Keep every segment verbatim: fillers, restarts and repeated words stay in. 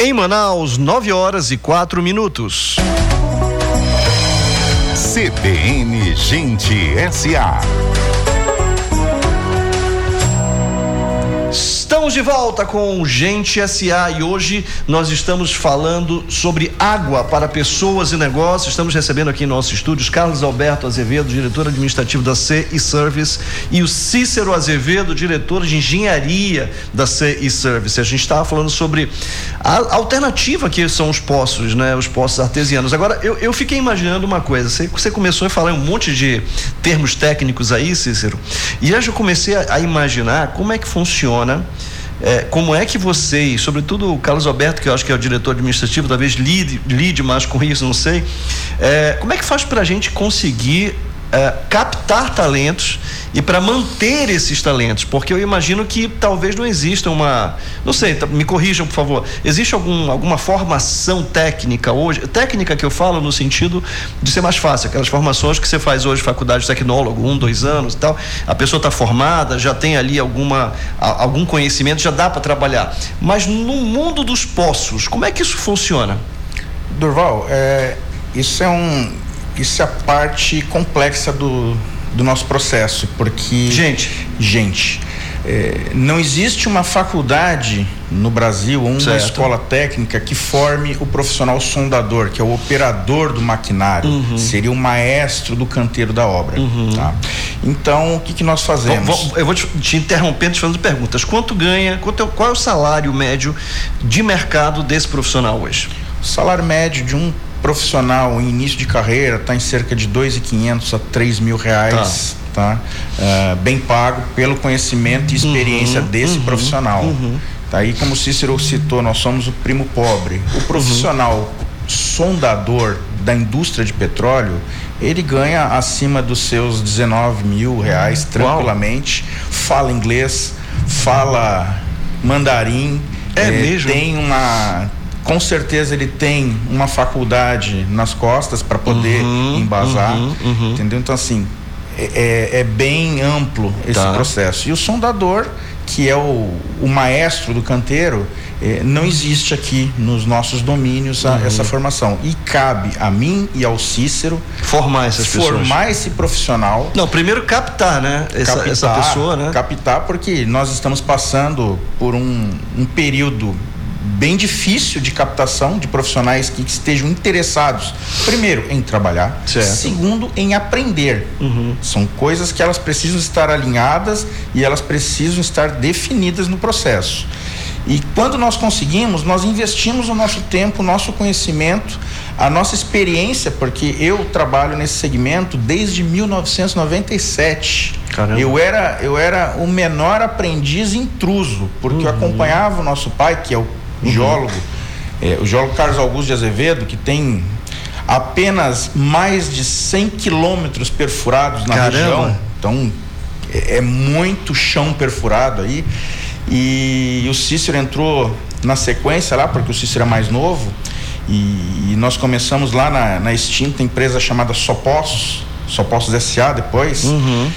Em Manaus, nove horas e quatro minutos. C B N Gente S A. Estamos de volta com Gente S A e hoje nós estamos falando sobre água para pessoas e negócios. Estamos recebendo aqui em nossos estúdios Carlos Alberto Azevedo, diretor administrativo da C E Service, e o Cícero Azevedo, diretor de engenharia da C E Service. A gente estava falando sobre a alternativa que são os poços, né? Os poços artesianos. Agora, eu, eu fiquei imaginando uma coisa. Você, você começou a falar um monte de termos técnicos aí, Cícero, e eu já comecei a, a imaginar como é que funciona. É, como é que vocês, sobretudo o Carlos Alberto, que eu acho que é o diretor administrativo, talvez lide, lide mais com isso, não sei, é, como é que faz para a gente conseguir é, captar talentos e para manter esses talentos? Porque eu imagino que talvez não exista uma, não sei, me corrijam por favor, existe algum, alguma formação técnica hoje, técnica que eu falo no sentido de ser mais fácil, aquelas formações que você faz hoje, faculdade de tecnólogo, um, dois anos e tal, a pessoa está formada, já tem ali alguma, algum conhecimento, já dá para trabalhar, mas no mundo dos poços, como é que isso funciona? Durval, é, isso é um, isso é a parte complexa do do nosso processo, porque gente, gente é, não existe uma faculdade no Brasil ou uma certo. escola técnica que forme o profissional sondador, que é o operador do maquinário, uhum. seria o maestro do canteiro da obra, uhum. tá? Então, o que que nós fazemos? Vou, vou, eu vou te, te interrompendo, te fazendo perguntas. Quanto ganha, quanto é, qual é o salário médio de mercado desse profissional hoje? O salário médio de um profissional em início de carreira está em cerca de dois mil e quinhentos a três mil reais, tá? tá? Uh, bem pago pelo conhecimento e experiência uhum, desse uhum, profissional. Uhum. Tá aí, como o Cícero citou, nós somos o primo pobre. O profissional uhum. sondador da indústria de petróleo, ele ganha acima dos seus dezenove mil reais tranquilamente. Uau. Fala inglês, fala mandarim, é é, mesmo? tem uma com certeza ele tem uma faculdade nas costas para poder uhum, embasar, uhum, uhum. entendeu? Então, assim, é, é bem amplo esse tá. processo. E o sondador, que é o, o maestro do canteiro, é, não existe aqui nos nossos domínios a, uhum. essa formação. E cabe a mim e ao Cícero formar essas formar pessoas. Formar esse profissional. Não, primeiro captar, né? Essa, captar, essa pessoa, né? Captar, porque nós estamos passando por um, um período bem difícil de captação de profissionais que, que estejam interessados, primeiro, em trabalhar, certo. segundo, em aprender. Uhum. São coisas que elas precisam estar alinhadas e elas precisam estar definidas no processo. E quando nós conseguimos, nós investimos o nosso tempo, o nosso conhecimento, a nossa experiência, porque eu trabalho nesse segmento desde mil novecentos e noventa e sete. Caramba. Eu era, eu era o menor aprendiz intruso, porque uhum. eu acompanhava o nosso pai, que é o geólogo, uhum. é, o geólogo Carlos Augusto de Azevedo, que tem apenas mais de cem quilômetros perfurados na Caramba. região. Então, é, é muito chão perfurado aí. E o Cícero entrou na sequência lá, porque o Cícero é mais novo, e, e nós começamos lá na, na extinta empresa chamada Só Poços, Só Poços S A depois, uhum.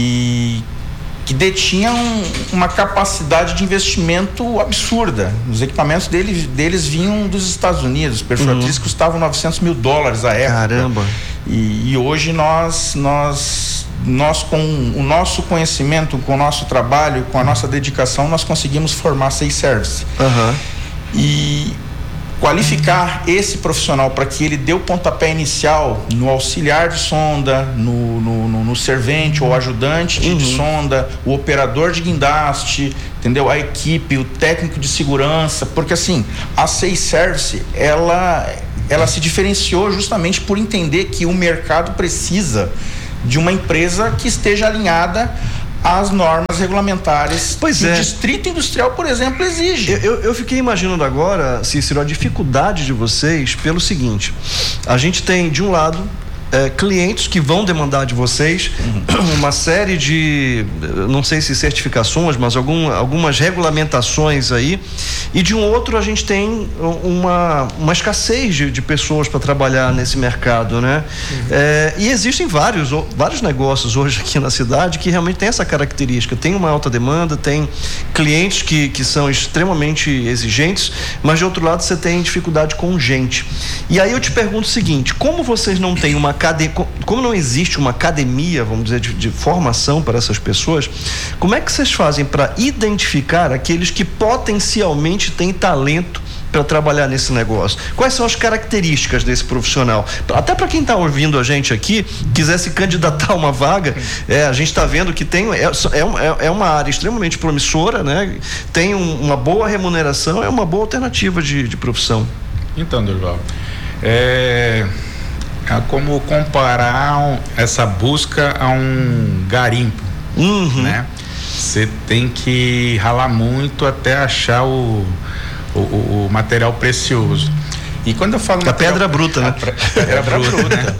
e que detinha um, uma capacidade de investimento absurda. Os equipamentos dele, deles vinham dos Estados Unidos, os perfuradores uhum. custavam novecentos mil dólares à época. Caramba! E, e hoje nós, nós, nós, com o nosso conhecimento, com o nosso trabalho, com a nossa dedicação, nós conseguimos formar C E Service. Uhum. E qualificar esse profissional para que ele dê o pontapé inicial no auxiliar de sonda, no, no, no, no servente ou ajudante de, uhum. de sonda, o operador de guindaste, entendeu? A equipe, o técnico de segurança, porque assim, a C E Service, ela, ela se diferenciou justamente por entender que o mercado precisa de uma empresa que esteja alinhada as normas regulamentares pois que é. o Distrito Industrial, por exemplo, exige. Eu, eu, eu fiquei imaginando agora, Cícero, a dificuldade de vocês pelo seguinte: a gente tem, de um lado, é, clientes que vão demandar de vocês uhum. uma série de, não sei se certificações, mas algum, algumas regulamentações aí, e de um outro a gente tem uma, uma escassez de, de pessoas para trabalhar nesse mercado, né? Uhum. É, e existem vários, vários negócios hoje aqui na cidade que realmente tem essa característica, tem uma alta demanda, tem clientes que, que são extremamente exigentes, mas de outro lado você tem dificuldade com gente. E aí eu te pergunto o seguinte, como vocês não têm uma academia, como não existe uma academia, vamos dizer, de, de formação para essas pessoas, como é que vocês fazem para identificar aqueles que potencialmente têm talento para trabalhar nesse negócio? Quais são as características desse profissional? Até para quem está ouvindo a gente aqui, quiser se candidatar a uma vaga, é, a gente está vendo que tem, é, é, é uma área extremamente promissora, né? Tem um, uma boa remuneração, é uma boa alternativa de, de profissão. Então, Durval, é, é como comparar essa busca a um garimpo, uhum. né? Você tem que ralar muito até achar o, o, o material precioso. E quando eu falo... A material, pedra bruta, né? A pedra bruta, né?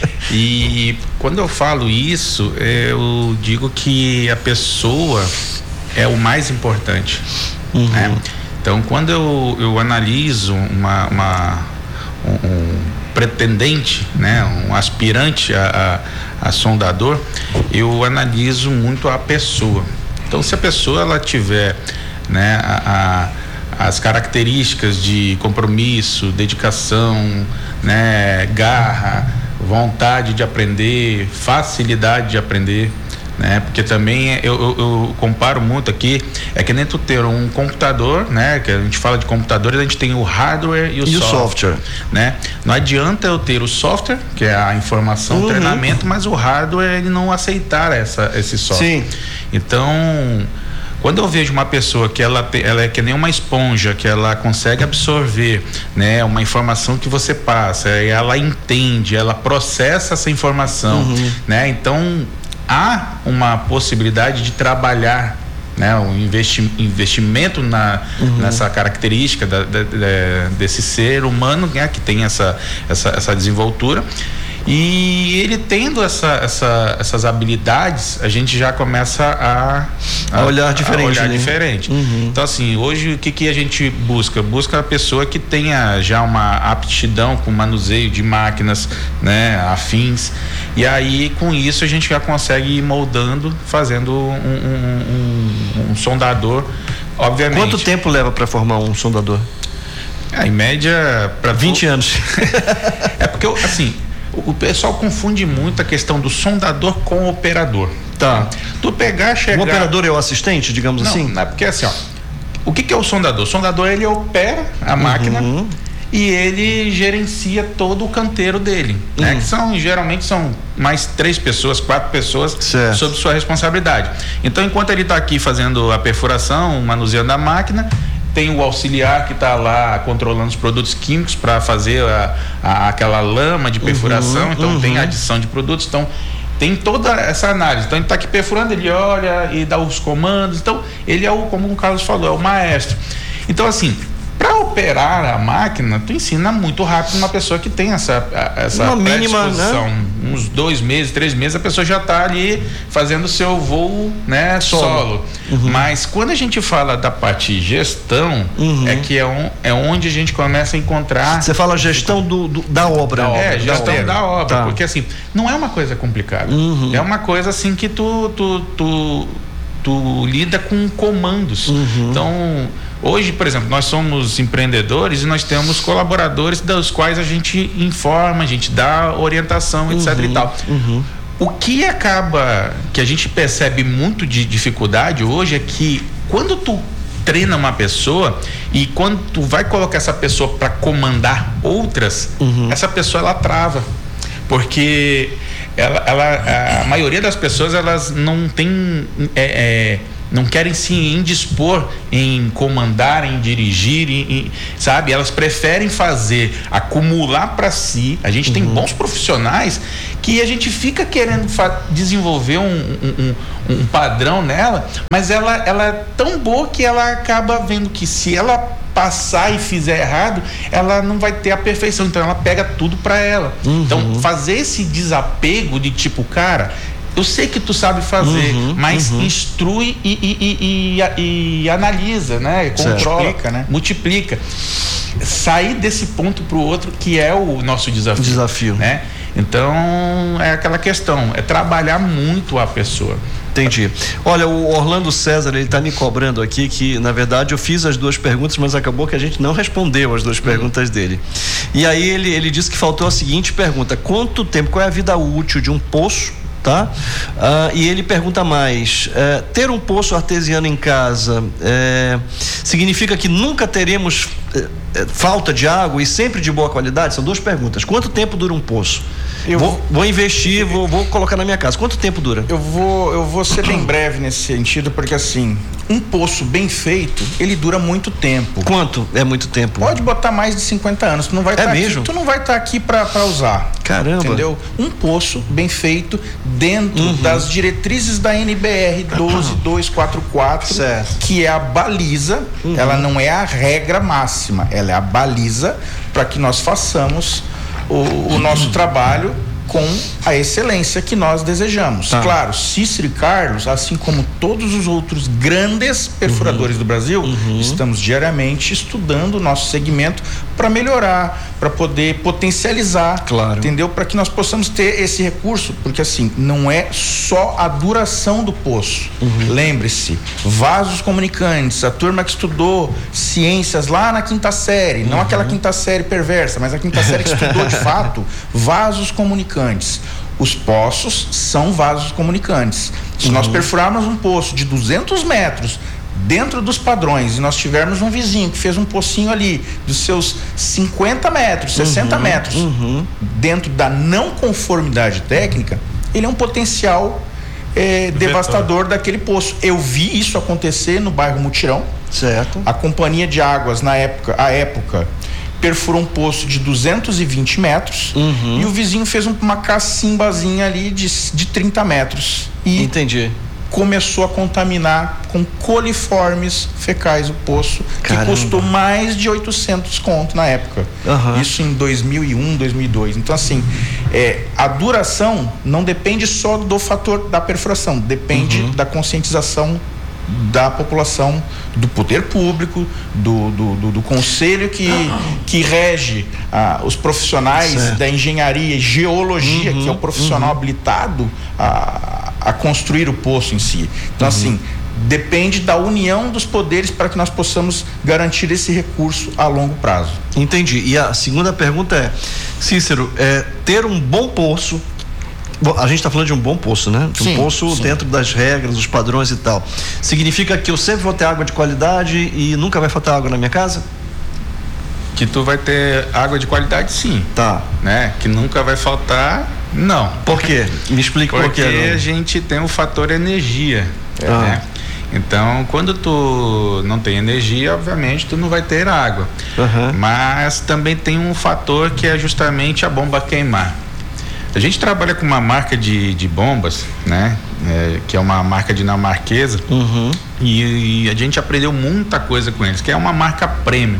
E quando eu falo isso, eu digo que a pessoa é o mais importante, uhum. né? Então, quando eu, eu analiso uma, uma, um, um pretendente, né? Um aspirante a, a, a sondador, eu analiso muito a pessoa. Então, se a pessoa ela tiver, né, a, a, as características de compromisso, dedicação, né, garra, vontade de aprender, facilidade de aprender, né, porque também eu, eu, eu comparo muito aqui, é que nem tu ter um computador, né, que a gente fala de computadores, a gente tem o hardware e o, e software, o software, né? Não adianta eu ter o software, que é a informação, uhum. o treinamento, mas o hardware ele não aceitar essa, esse software. Sim. Então, quando eu vejo uma pessoa que ela, te, ela é que nem uma esponja, que ela consegue absorver, né, uma informação que você passa, ela entende, ela processa essa informação, uhum. né? Então, há uma possibilidade de trabalhar, né, um investi, investimento na, uhum. nessa característica da, da, da, desse ser humano, né, que tem essa, essa, essa desenvoltura. E ele tendo essa, essa, essas habilidades, a gente já começa a, a, a olhar diferente. A olhar né? diferente. Uhum. Então, assim, hoje o que, que a gente busca? Busca a pessoa que tenha já uma aptidão com manuseio de máquinas, né, afins. E aí, com isso, a gente já consegue ir moldando, fazendo um, um, um, um sondador, obviamente. Quanto tempo leva para formar um sondador? É, em média, para vinte anos. É porque, assim, o pessoal confunde muito a questão do sondador com o operador. Tá. Tu pegar, chegar... O operador é o assistente, digamos não, assim? Não, é porque assim, ó, o que que é o sondador? O sondador, ele opera a máquina uhum. e ele gerencia todo o canteiro dele, uhum. né? Que são, geralmente são mais três pessoas, quatro pessoas certo. Sob sua responsabilidade. Então, enquanto ele está aqui fazendo a perfuração, manuseando a máquina, tem o auxiliar que está lá controlando os produtos químicos para fazer a, a, aquela lama de perfuração, uhum, então uhum. tem adição de produtos, então tem toda essa análise. Então ele está aqui perfurando, ele olha e dá os comandos, então ele é o, como o Carlos falou, é o maestro. Então, assim, para operar a máquina, tu ensina muito rápido uma pessoa que tem essa, essa uma mínima, né? Uns dois meses, três meses, a pessoa já está ali fazendo o seu voo, né, solo. solo. Uhum. Mas quando a gente fala da parte gestão, uhum. é que é, um, é onde a gente começa a encontrar... Você fala gestão do, do, da obra. Da é, obra, gestão da obra, da obra tá. Porque assim, não é uma coisa complicada. Uhum. É uma coisa assim que tu... tu, tu tu lida com comandos. Uhum. Então, hoje, por exemplo, nós somos empreendedores e nós temos colaboradores dos quais a gente informa, a gente dá orientação, etc uhum. e tal. Uhum. O que acaba, que a gente percebe muito de dificuldade hoje é que quando tu treina uma pessoa e quando tu vai colocar essa pessoa para comandar outras, uhum. essa pessoa ela trava, porque ela, ela, a maioria das pessoas elas não tem é, é, não querem se indispor em comandar, em dirigir, em, em, sabe? Elas preferem fazer, acumular para si. A gente uhum. tem bons profissionais que a gente fica querendo desenvolver um, um, um, um padrão nela, mas ela, ela é tão boa que ela acaba vendo que se ela passar e fizer errado, ela não vai ter a perfeição, então ela pega tudo para ela. Uhum. Então, fazer esse desapego de tipo, cara, eu sei que tu sabe fazer, uhum, mas uhum. instrui e, e, e, e, e analisa, né? Controla, multiplica, né? multiplica. Sair desse ponto para o outro que é o nosso desafio. Desafio. Né? Então, é aquela questão, é trabalhar muito a pessoa. Entendi. Olha, o Orlando César, ele está me cobrando aqui que, na verdade, eu fiz as duas perguntas, mas acabou que a gente não respondeu as duas perguntas dele. E aí ele, ele disse que faltou a seguinte pergunta: quanto tempo, qual é a vida útil de um poço? Tá? Ah, e ele pergunta mais: é, ter um poço artesiano em casa é, significa que nunca teremos é, falta de água e sempre de boa qualidade? São duas perguntas. Quanto tempo dura um poço? Eu vou, vou investir, vou, vou colocar na minha casa. Quanto tempo dura? Eu vou, eu vou ser bem breve nesse sentido, porque assim, um poço bem feito, ele dura muito tempo. Quanto é muito tempo? Pode botar mais de cinquenta anos. Tu não vai é tá mesmo? Aqui, tu não vai estar tá aqui para usar. Caramba. Entendeu? Um poço bem feito dentro uhum. das diretrizes da N B R doze dois quatro quatro, certo. Que é a baliza. Uhum. Ela não é a regra máxima, ela é a baliza para que nós façamos o, o nosso trabalho com a excelência que nós desejamos. Tá. Claro, Cícero e Carlos, assim como todos os outros grandes perfuradores uhum. do Brasil, uhum. estamos diariamente estudando o nosso segmento para melhorar, para poder potencializar, claro. Entendeu? Para que nós possamos ter esse recurso, porque assim, não é só a duração do poço. Uhum. Lembre-se, vasos comunicantes, a turma que estudou ciências lá na quinta série, uhum. não aquela quinta série perversa, mas a quinta série que estudou de fato, vasos comunicantes. Os poços são vasos comunicantes. Se uhum. nós perfurarmos um poço de duzentos metros dentro dos padrões e nós tivermos um vizinho que fez um pocinho ali dos seus cinquenta metros, sessenta uhum. metros uhum. dentro da não conformidade técnica, ele é um potencial é, devastador daquele poço. Eu vi isso acontecer no bairro Mutirão. Certo. A companhia de águas na época, a época perfurou um poço de duzentos e vinte metros uhum. e o vizinho fez uma cacimbazinha ali de, de trinta metros. E entendi. Começou a contaminar com coliformes fecais o poço. Caramba. Que custou mais de oitocentos conto na época. Uhum. Isso em dois mil e um, dois mil e dois. Então assim, é, a duração não depende só do fator da perfuração, depende uhum. da conscientização da população, do poder público, do, do, do, do conselho que, que rege ah, os profissionais certo. Da engenharia e geologia, uhum, que é o profissional uhum. habilitado a, a construir o poço em si. Então, uhum. assim, depende da união dos poderes para que nós possamos garantir esse recurso a longo prazo. Entendi. E a segunda pergunta é, Cícero, é, ter um bom poço, a gente está falando de um bom poço, né? De um sim, poço sim. dentro das regras, dos padrões e tal. Significa que eu sempre vou ter água de qualidade e nunca vai faltar água na minha casa? Que tu vai ter água de qualidade, sim. Tá. Né? Que nunca vai faltar, não. Por quê? Me explica por quê. Porque a gente tem o fator energia. Ah. Né? Então, quando tu não tem energia, obviamente tu não vai ter água. Uhum. Mas também tem um fator que é justamente a bomba queimar. A gente trabalha com uma marca de, de bombas, né? É, que é uma marca dinamarquesa. Uhum. E, e a gente aprendeu muita coisa com eles, que é uma marca premium.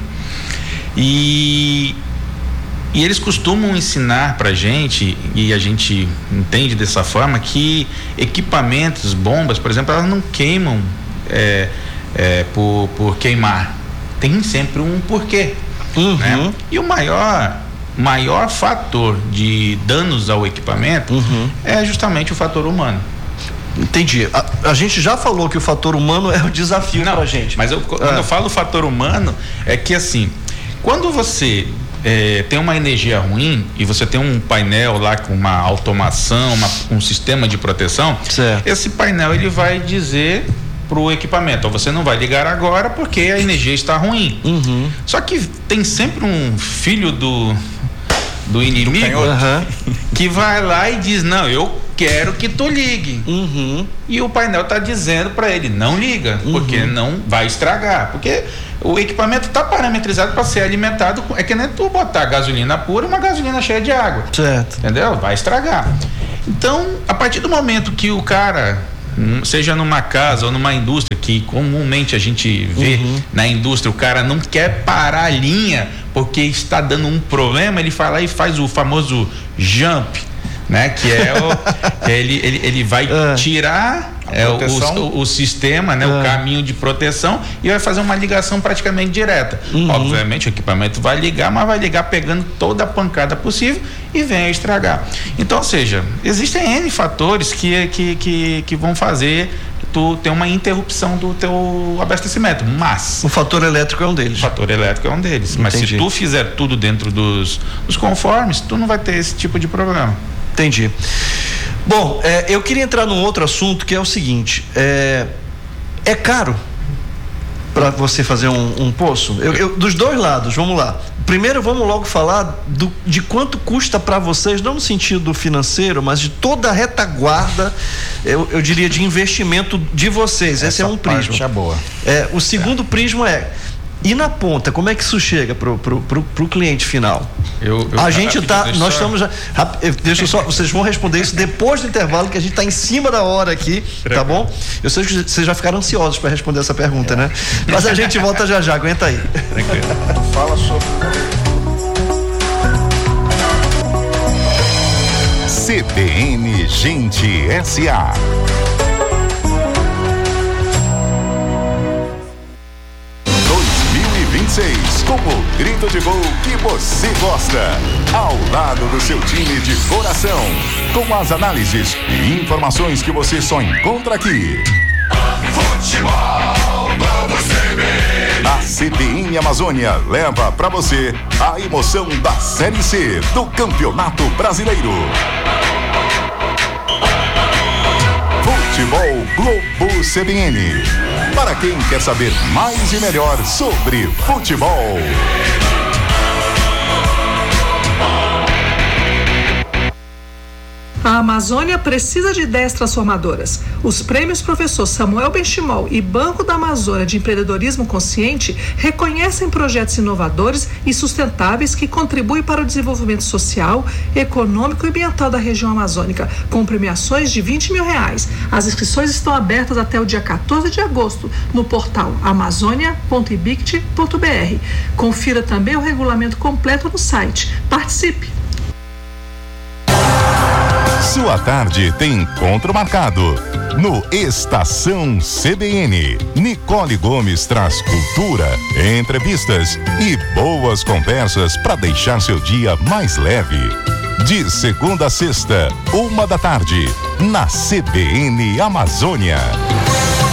E, e eles costumam ensinar pra gente, e a gente entende dessa forma, que equipamentos, bombas, por exemplo, elas não queimam é, é, por, por queimar. Tem sempre um porquê. Uhum. Né? E o maior... maior fator de danos ao equipamento uhum. é justamente o fator humano. Entendi. A, a gente já falou que o fator humano é o desafio pra gente. Mas eu, quando ah. eu falo fator humano, é que assim, quando você é, tem uma energia ruim e você tem um painel lá com uma automação, uma, um sistema de proteção, certo. Esse painel ele vai dizer pro equipamento, você não vai ligar agora porque a energia está ruim. Uhum. Só que tem sempre um filho do do inimigo uhum. que vai lá e diz, não, eu quero que tu ligue. Uhum. E o painel tá dizendo para ele, não liga, uhum. porque não vai estragar, porque o equipamento tá parametrizado para ser alimentado com, é que nem tu botar gasolina pura, uma gasolina cheia de água. Certo. Entendeu? Vai estragar. Então, a partir do momento que o cara, seja numa casa ou numa indústria, que comumente a gente vê uhum. na indústria, o cara não quer parar a linha porque está dando um problema, ele vai lá e faz o famoso jump, né? Que é o, que ele, ele, ele vai é. tirar é, o, o, o sistema, né? É. O caminho de proteção e vai fazer uma ligação praticamente direta. Uhum. Obviamente o equipamento vai ligar, mas vai ligar pegando toda a pancada possível e vem a estragar. Então, ou seja, existem N fatores que, que, que, que vão fazer tu ter uma interrupção do teu abastecimento, mas o fator elétrico é um deles. O fator elétrico é um deles. Entendi. Mas se tu fizer tudo dentro dos, dos conformes, tu não vai ter esse tipo de problema. Entendi. Bom, é, eu queria entrar num outro assunto que é o seguinte, é, é caro para você fazer um, um poço? Eu, eu, dos dois lados, vamos lá. Primeiro vamos logo falar do, de quanto custa para vocês, não no sentido financeiro, mas de toda a retaguarda, eu, eu diria, de investimento de vocês. Essa Esse é um prisma. É boa. É, o segundo é. prisma é, e na ponta, como é que isso chega pro, pro, pro, pro cliente final? Eu, eu, a gente tá, nós só... estamos já, deixa eu só, vocês vão responder isso depois do intervalo, que a gente tá em cima da hora aqui, tá bom? Eu sei que vocês já ficaram ansiosos para responder essa pergunta, é. né? Mas a gente volta já já, aguenta aí. Tranquilo. Fala sobre C B N Gente S A vinte e seis, com o grito de gol que você gosta, ao lado do seu time de coração, com as análises e informações que você só encontra aqui. Futebol Novo C B N. A C B N Amazônia leva pra você a emoção da Série C do Campeonato Brasileiro. Futebol Globo C B N. Para quem quer saber mais e melhor sobre futebol. A Amazônia precisa de ideias transformadoras. Os prêmios Professor Samuel Benchimol e Banco da Amazônia de Empreendedorismo Consciente reconhecem projetos inovadores e sustentáveis que contribuem para o desenvolvimento social, econômico e ambiental da região amazônica, com premiações de vinte mil reais. As inscrições estão abertas até o dia quatorze de agosto no portal amazônia ponto ibict ponto br. Confira também o regulamento completo no site. Participe! Sua tarde tem encontro marcado no Estação C B N. Nicole Gomes traz cultura, entrevistas e boas conversas para deixar seu dia mais leve. De segunda a sexta, uma da tarde, na C B N Amazônia.